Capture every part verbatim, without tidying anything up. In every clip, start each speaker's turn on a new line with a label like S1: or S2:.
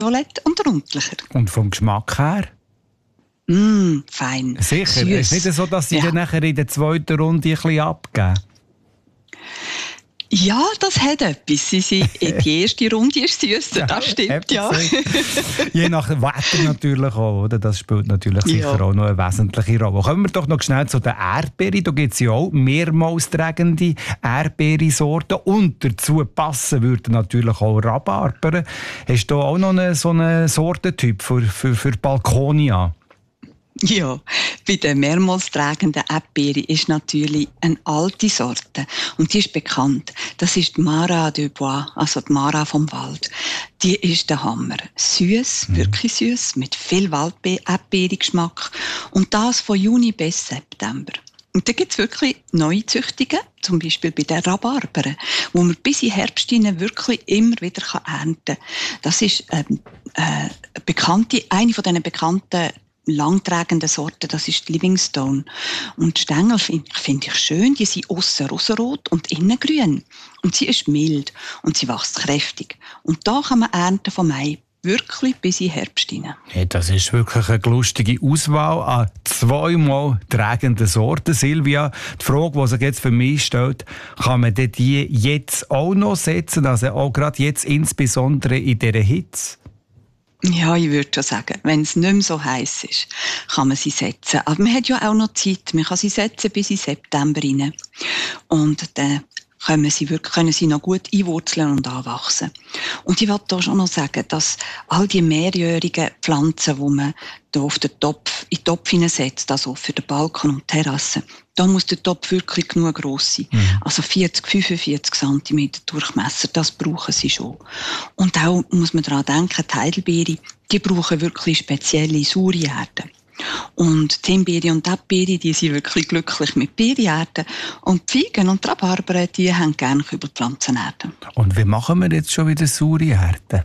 S1: violett und rundlicher.
S2: Und vom Geschmack her?
S1: Mm, fein.
S2: Sicher. Es ist nicht so, dass sie ja. dann nachher in der zweiten Runde ein bisschen abgeben.
S1: Ja, das hat etwas. Sie sind, die erste Runde ist süß, ja, das stimmt, ja.
S2: Je nach Wetter natürlich auch, oder? Das spielt natürlich sicher ja. auch noch eine wesentliche Rolle. Kommen wir doch noch schnell zu den Erdbeeren. Da gibt es ja auch mehrmals tragende Erdbeersorten. Und dazu passen würden natürlich auch Rhabarber. Hast du auch noch einen, so einen Sortentyp für, für, für Balkonia?
S1: Ja, bei den mehrmals tragenden Erdbeeren ist natürlich eine alte Sorte. Und die ist bekannt. Das ist die Mara du Bois, also die Mara vom Wald. Die ist der Hammer. Süß, mhm. wirklich süß, mit viel Waldbeerengeschmack. Und das von Juni bis September. Und da gibt es wirklich neue Züchtungen, zum Beispiel bei den Rhabarbern, wo man bis in Herbst hinein wirklich immer wieder ernten kann. Das ist ähm, äh, bekannte, eine von diesen bekannten langtragenden Sorten, das ist die Livingstone. Und die Stängel finde ich, find ich schön, die sind aussen rosarot und innen grün. Und sie ist mild und sie wächst kräftig. Und da kann man ernten von Mai wirklich bis in Herbst hinein.
S2: Hey, das ist wirklich eine lustige Auswahl an zweimal tragenden Sorten. Silvia, die Frage, die sich jetzt für mich stellt, kann man die jetzt auch noch setzen, also auch gerade jetzt insbesondere in dieser Hitze?
S1: Ja, ich würde schon sagen, wenn es nicht mehr so heiß ist, kann man sie setzen. Aber man hat ja auch noch Zeit. Man kann sie setzen bis in September rein. Und dann können sie, wirklich, können sie noch gut einwurzeln und anwachsen. Und ich wollte hier schon noch sagen, dass all die mehrjährigen Pflanzen, die man hier auf den Topf, in den Topf hineinsetzt, also für den Balkon und die Terrasse, da muss der Topf wirklich genug gross sein. Mhm. Also vierzig, fünfundvierzig Zentimeter Durchmesser, das brauchen sie schon. Und auch muss man daran denken, die Heidelbeere, die brauchen wirklich spezielle saure Erden. Und die Himbeere und die Erdbeere, die sind wirklich glücklich mit Beerenerden. Und die Feigen und die Rhabarber, die haben gerne Kübelpflanzenerden.
S2: Und wie machen wir jetzt schon wieder saure Erden?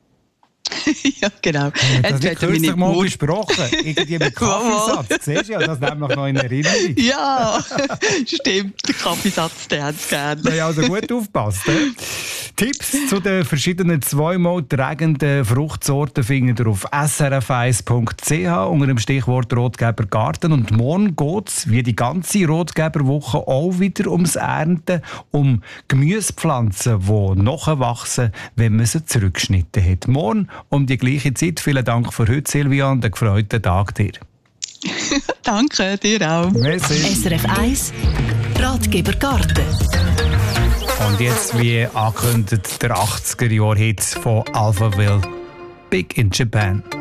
S1: Ja, genau.
S2: Ja, das wird kürzlich mal besprochen. Irgendwie mit Kaffeesatz. Siehst du ja, das nämlich noch in Erinnerung.
S1: Ja, stimmt. Der Kaffeesatz, den hat es gerne.
S2: Na ja, also gut aufpasst. Eh? Tipps zu den verschiedenen zweimal tragenden Fruchtsorten findet ihr auf s r f eins punkt c h unter dem Stichwort Rotgeber Garten. Und morgen geht es, wie die ganze Rotgeberwoche, auch wieder ums Ernten, um Gemüsepflanzen, die nachwachsen, wenn man sie zurückgeschnitten hat. Morgen um die gleiche Zeit. Vielen Dank für heute, Silvia, und einen gefreuten Tag dir.
S1: Danke, dir auch.
S2: Merci.
S3: S R F eins Ratgeber Garten.
S2: Und jetzt, wie angekündigt, der achtziger-Jahr-Hit von Alphaville, Big in Japan.